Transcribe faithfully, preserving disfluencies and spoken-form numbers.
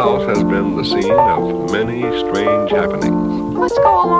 house has been the scene of many strange happenings. Let's go along.